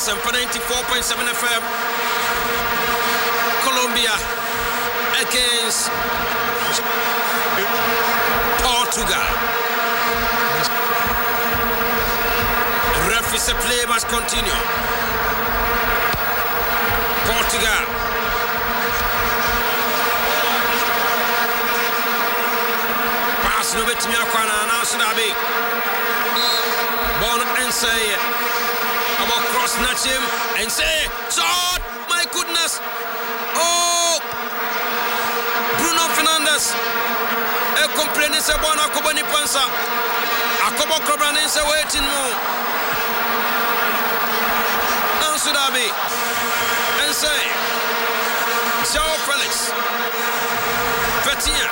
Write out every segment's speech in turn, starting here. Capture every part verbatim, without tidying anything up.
Asempa ninety-four point seven F M. Colombia against Portugal. Referee said play must continue. Portugal. Pass no bit to me now should I be. Bon and say about cross snatch him and say shot. My goodness. Oh, Bruno Fernandes. A complaint is about Akobani Pansa. Akobo Krobran is waiting more. Now should I be and say João Felix. Fatia.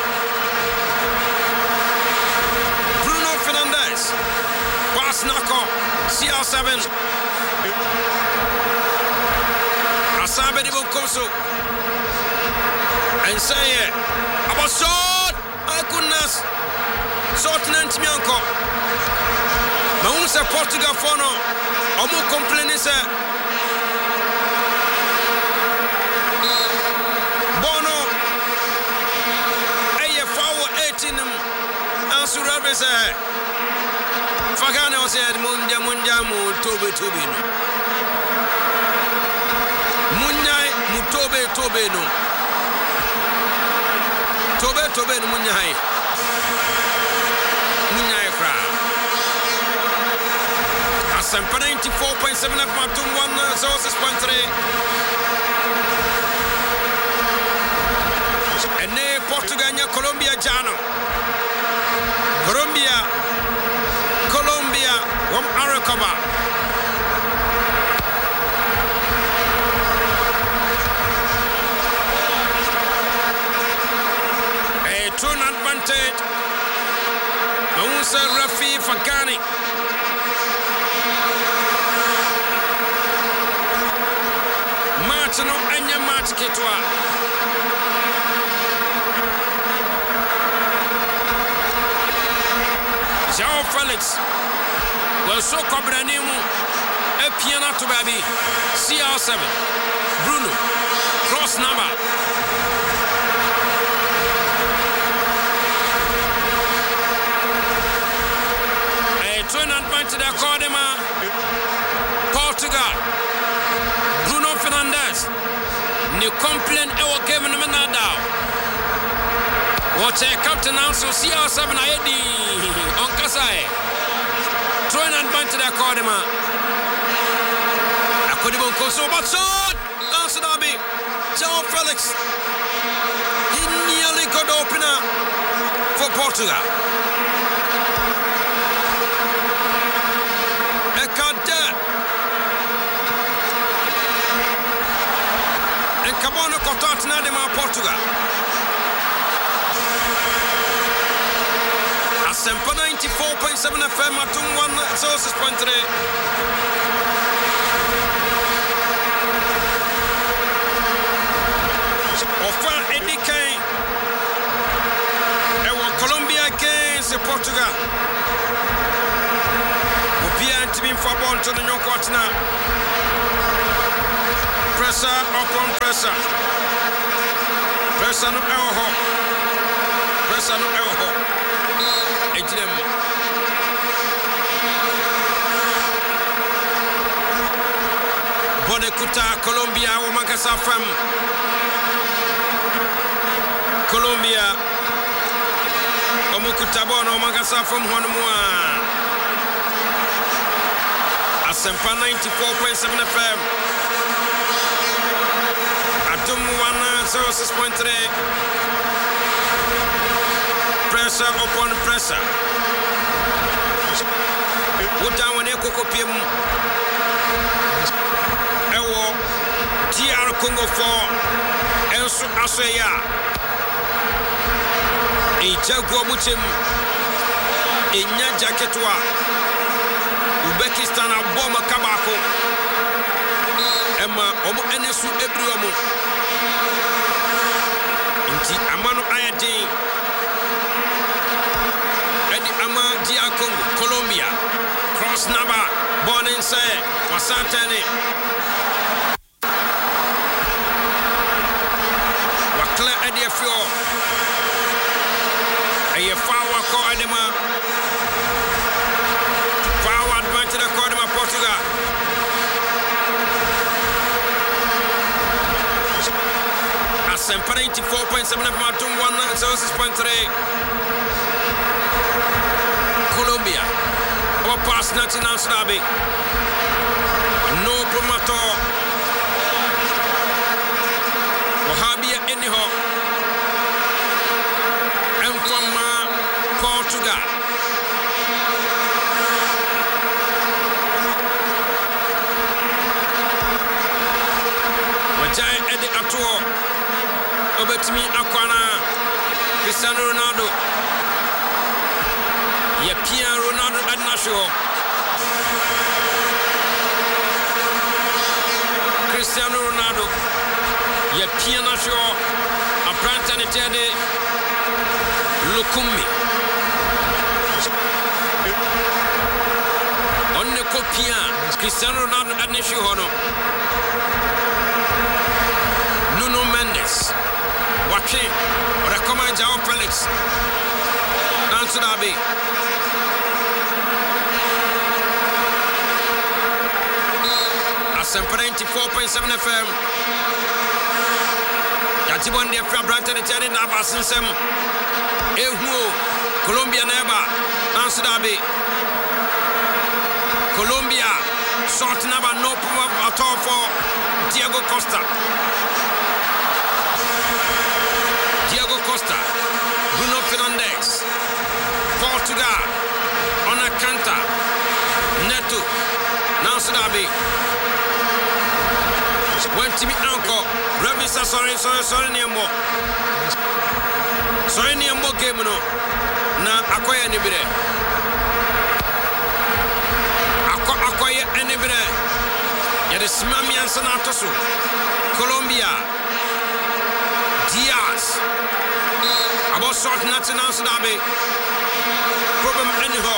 Bruno Fernandes. Pass Nako. C R seven. Asabe de Bonkoso. And say it. About shot. My goodness. Shot Nantimianko. Maunsa Portugal Fono. Omo complaining say. Bono. Eye foul eighteen. Ansurabe say. Fagane said Munja Munja Mu Tobe Tobe no. Munyai Mutobe Tobe no. Tobe Tobe no Munyai. Munyai Fra. Asempa ninety-four point seven F M Tum one zero six point three. Ene Portugal nya Colombia Jano. Colombia Colombia from Arakaba. A turn advantage. Moussa Rafi Fakani. Martino Anya Mat Ketwa. João Felix. Well, so Cobranimu, a piano to baby, C R seven, Bruno, cross number. A twin advantage to the Cordema, Portugal, Bruno Fernandes, new complaint, our game in the Manada. Watch a captain also, C R seven, I D on Kasai. Trying and bind to the Akadema. Akadema Koso, but shot! Answer Nabi. João Felix. He nearly got opener for Portugal. Ekade. And Cabono Cotat Nadema Portugal. Asempa ninety-four point seven F M Atum one zero six point three. Ofa Edike. Ewa Colombia against Portugal. Opia and Timim Fabon to the new quarter. Pressure upon pressure. Pressure no elho. Pressure no elho. Bonekuta Colombia Omagasa Fam Colombia Omukuta Bono Omagasa Fam Honmua Asempa ninety-four point seven F M Atum one zero six point three. Pressure upon pressure. Put down when you cook him. Ewo D R Congo four. Ensu Asoya. Ejagwa Muchim. Enya Jaketwa. Uzbekistan aboma kabako. Emma omo enesu ebruamu. Inti amano ayati. Edi ama D R Congo, Colombia. Cross number Born inside Wasantani. Wakle Ediafio. A Fawa Ko Edema. Fawa advantage the Cordema Portugal. Asempa ninety-four point seven F Matum one zero six point three. Colombia. Our pass national Slabi. No promoter. Wahabia anyhow. And from Portugal. Majai Eddie Atuo. Obetimi Aquana. Cristiano Ronaldo. Yepia Ronaldo Adnasho. Cristiano Ronaldo. Yepia Nasho. Abranta Netede. Lukumi. Onne Kopia. Cristiano Ronaldo Adnasho Hono. Nuno Mendes. Waki. Rakoma Jao Felix. Ansurabi. Asempa ninety-four point seven F M. Yatibon de Fra Branta de Terry Navassinsem. Ehu Colombia Neba. Ansurabi. Colombia. Short number no problem at all for Diego Costa. Diego Costa. Bruno Fernandes. Portugal. On a Canta. Neto. Nansurabi. Went to me uncle. Ravisa sorry, sorry, sorry, Niambo. Sorry, Niambo game no. Na acquire any bit. Acquire any bit. Yet the Smami and Sanatosu. Colombia. Diaz. About short national Sudabi. Problem anyhow.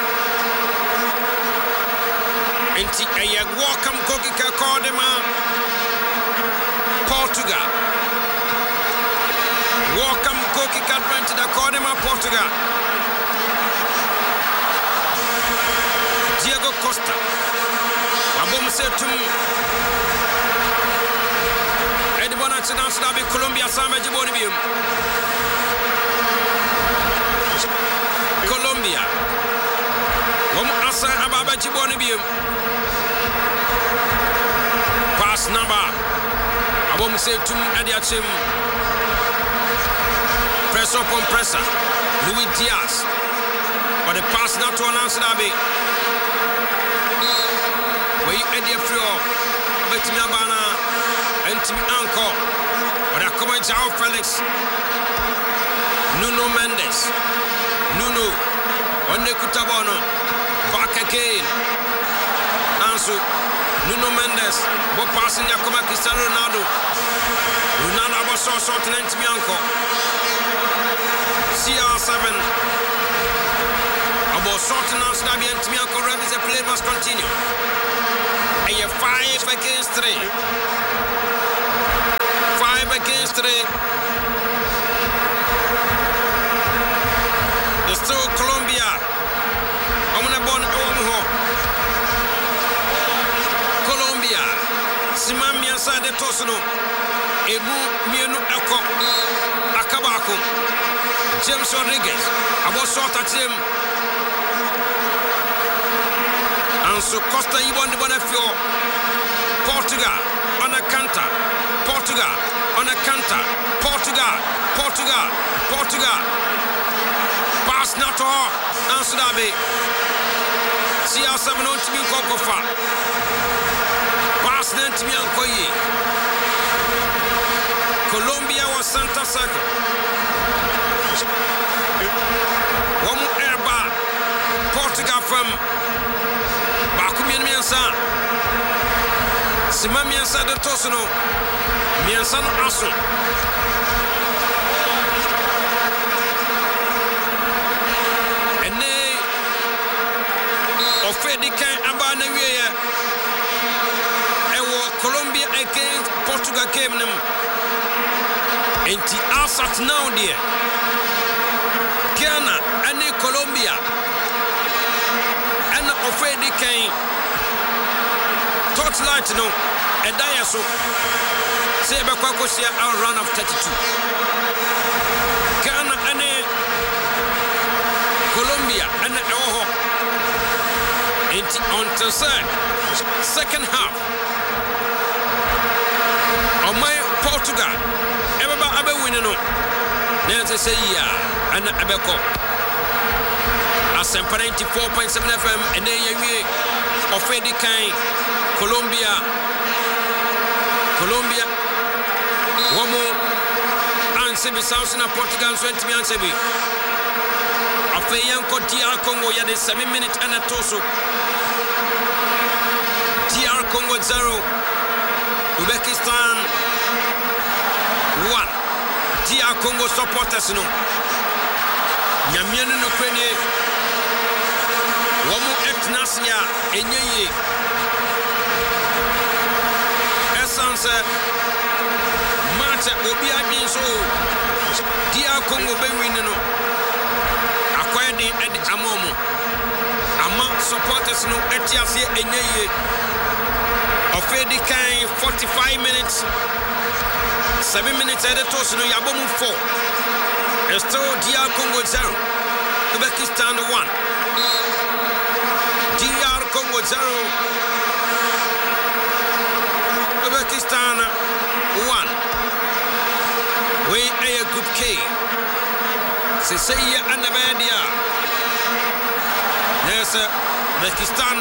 Enti eye welcome Koki Kakordema. Portugal. Welcome Koki Kadrent to the Cordema Portugal. Diego Costa. Abom Setum. Edibona Chinansdabi Colombia Sama Jibonibium. Colombia. Wom Asa Ababa Jibonibium. Pass number. Abom Setum Adiachim. Press up on pressure. Luis Diaz. But the pass not to announce Dabi. Where you Eddie Frio. Bet me Abana. And to me Uncle. But I come and Jao Felix. Nuno Mendes. Nuno. Onde Kutabono. Back again. Ansu. Nuno Mendes. Bo passing Yakoma Cristiano Ronaldo. Ronaldo was so short and to me Uncle. C R seven. About sorting out Stabi and Timiako Ravis, the play must continue. And you're five against three. Five against three. It's still Colombia. I'm gonna born Omaha. Colombia. Simami inside the Tosono. Ebu Mienu Eko. Akabako. James Rodriguez. About short at him. And so Costa Ibon de Bonafio. Portugal on a canter. Portugal on a canter. Portugal. Portugal. Portugal. Pass not to her. Ansudabi. C R seven on to me Kokofa. Pass then to me Ankoyi. Colombia was Santa Circle. One more air bar. Portugal from Bakumian Miansa. Simamiansa de Tosono. Miansan Asu. And they Ofedi can Abana Portugal game them. Enti Asat now there. Ghana and Colombia. And Ofedi Kane. Torchlight no. And Dayaso. Say Bakwakosia our run of thirty-two. Ghana and Colombia and Oho. Enti on to second half. On my Portugal. Everybody abe winning no. Then they say yeah, and abeko. Asempa ninety-four point seven F M and then you Ofedi Kane, Colombia, Colombia. One more. Ansebi South na Portugal twenty me Ansebi. Afeyan ko D R Congo ya de seven minutes and a toso. D R Congo zero, Uzbekistan one. D R Congo supporters no. Nyamienu no kwenye. Wamu etnasia enyeye. Essence match obi adin so. D R Congo be win no. Akwadi edi amomo. Ama supporters no etiase enyeye. Ofedi Kane forty-five minutes. Seven minutes at the toss, no Yabomu four. Still D R Congo zero. Uzbekistan one. D R Congo zero. Uzbekistan one. We a good K. Sisaya and the media. Yes, Uzbekistan.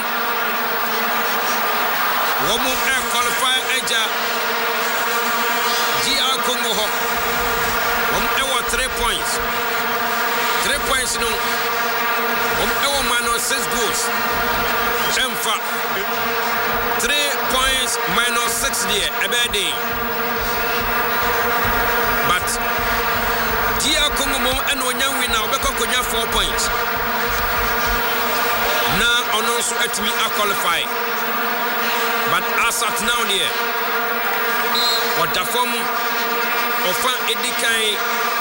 One more air qualifier Eja. D R Congo ho. Um ewa three points. Three points no. Um ewa minus six goals. Emfa. Three points minus six there. Ebedi. But D R Congo mo eno nyan win now. Beko konya four points. Now on also at me a qualify. But as at now there. What the form of Edikai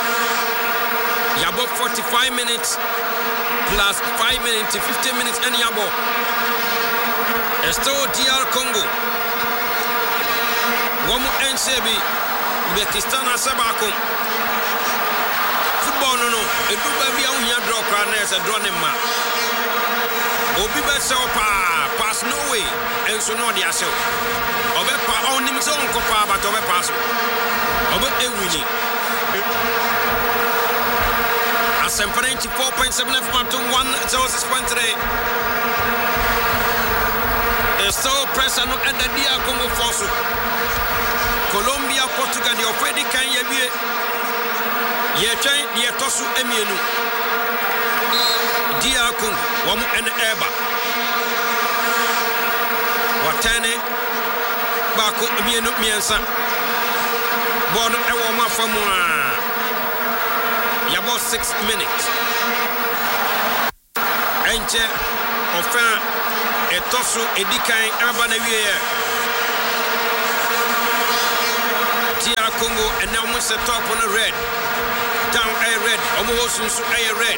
Yabo forty-five minutes plus five minutes, fifteen minutes, and Yabo. Esto D R Congo. Wamu Nsebi, Uzbekistan Asabako. Football no no. Eduba bi a unya draw crowd na se draw ne ma. Obi be se pa pass no way. Enso no dia se. Obe pa on nim se on ko pa but obe pass. Obe e wini. Asempa ninety-four point seven F M to one zero six point three. So pressure no at the D R Congo force. Colombia, Portugal, the Ofedi Kane ye ye train ye tosu emienu. D R Congo, wamu en eba. Watane bako emienu miensa. Bono ewo ma famwa. Yabo six minutes. Enche ofan etosu edikan abana wiye. D R Congo and now must top on a red. Down a red. Almost a red.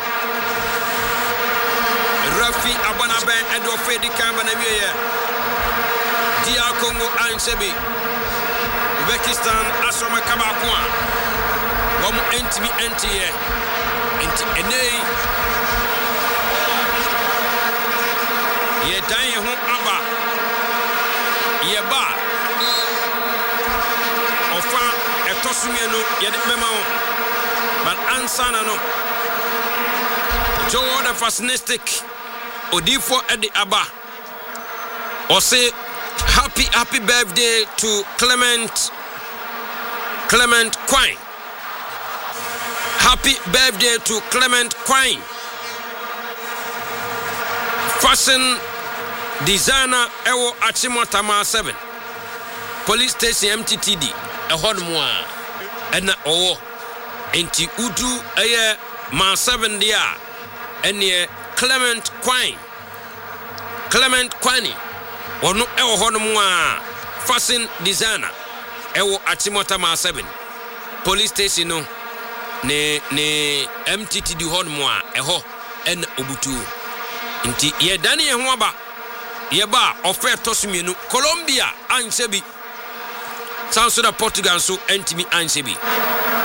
Rafi Abanabe and Ofedi Kambanavia. D R Congo and Sebi. Uzbekistan Asoma Kabakwa. One entity anti anti ene. Ye dying home aba. Ye ba. Ofa etosumeno ye de mema. But ansana no. Joe the fascistic Odifo Edi Abba. Or say happy happy birthday to Clement Clement Quine. Happy birthday to Clement Quine. Fashion designer Ewo Achimotama seven. Police station M T T D. A hot moi. And oh. Enti udu eye ma seven dia ene Clement Quine Clement Quine wono e ho no a fashion designer ɛwo Achimota ma seven police station no ne ne M T T di hɔ no a ɛhɔ ɛna obutu nti ye dane ye ho aba ye ba ofe tosumienu Colombia anse bi Sanso da Portugal so entimi anse bi